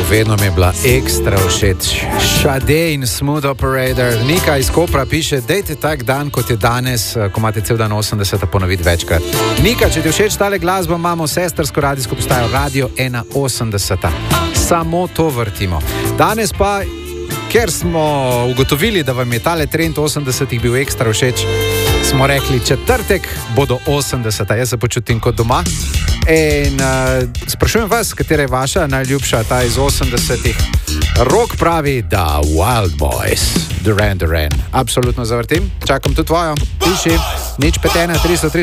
vedno mi je bila ekstra všeč. Sade in Smooth Operator. Nika iz Kopra piše, dejte tak dan, kot je danes, ko imate cel dan 80, ponoviti večkrat. Nika, če ti všeč tale glasba, imamo sestrsko radijsko postajo Radio 81. Samo to vrtimo. Danes pa, ker smo ugotovili, da vam je tale trend 80 bil ekstra všeč, smo rekli, četrtek bodo 80. Jaz se počutim kot doma. In sprašujem vas, katera je vaša najljubša, ta iz 80-ih. Rok pravi, da Wild Boys, Duran Duran. Absolutno zavrtim. Čakam tudi tvojo. Piši, nič 5, 1, 303.